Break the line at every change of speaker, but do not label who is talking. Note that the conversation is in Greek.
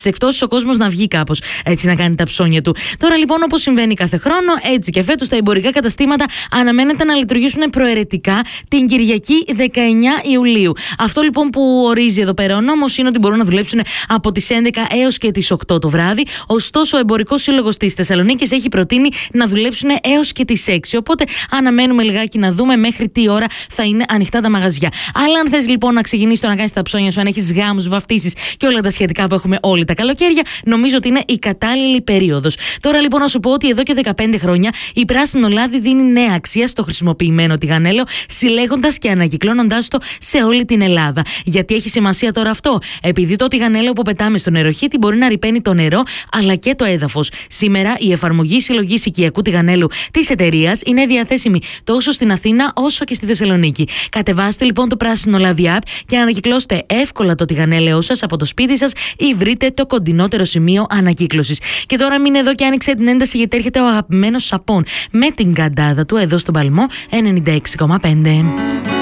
εκπτώσεις ο κόσμος να βγει κάπως έτσι να κάνει τα ψώνια του. Τώρα λοιπόν, όπως συμβαίνει κάθε χρόνο, έτσι και φέτος τα εμπορικά καταστήματα αναμένεται να λειτουργήσουν προαιρετικά την Κυριακή 19 Ιουλίου. Αυτό λοιπόν που ορίζει εδώ πέρα ο νόμος είναι ότι μπορούν να δουλέψουν από τις 11 έως και τις 8 το βράδυ. Ωστόσο, ο Εμπορικός Σύλλογος της Θεσσαλονίκης έχει προτείνει να δουλέψουν έως και τις 6. Οπότε αναμένουμε λιγάκι να δούμε μέχρι τι ώρα θα είναι ανοιχτά τα μαγαζιά. Αλλά αν θες λοιπόν να ξεκινήσεις να κάνεις τα ψώνια σου, αν έχεις γάμους, βαφτίσεις και όλα τα σχετικά που έχουμε όλοι τα καλοκαίρια, νομίζω ότι είναι η κατάλληλη περίοδος. Τώρα λοιπόν να σου πω ότι εδώ και 15 χρόνια η Πράσινο Λάδι δίνει νέα αξία στο χρησιμοποιημένο τηγανέλαιο, συλλέγοντας και ανακυκλώνοντας το σε όλη την Ελλάδα. Γιατί έχει σημασία τώρα αυτό? Επειδή το τηγανέλαιο που πετάμε στο νεροχύτη μπορεί να ρυπαίνει το νερό αλλά και το έδαφος. Σήμερα η εφαρμογή συλλογής οικιακού τηγανέλου της εταιρείας είναι διαθέσιμη τόσο στην Αθήνα όσο και στη Θεσσαλονίκη. Κατεβάστε λοιπόν το Πράσινο Λάδι app και ανακυκλώστε εύκολα το τηγανέλαιό σας από το σπίτι σας ή βρείτε το κοντινότερο σημείο ανακύκλωσης. Και τώρα μείνε εδώ και άνοιξε την ένταση, γιατί έρχεται ο αγαπημένος Σαπών με την καντάδα του εδώ στον Παλμό 96,5.